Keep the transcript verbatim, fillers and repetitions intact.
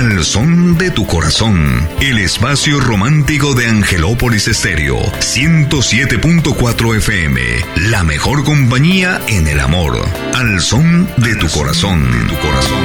Al son de tu corazón, el espacio romántico de Angelópolis Estéreo, ciento siete punto cuatro F M, la mejor compañía en el amor. Al son de tu corazón, de tu corazón.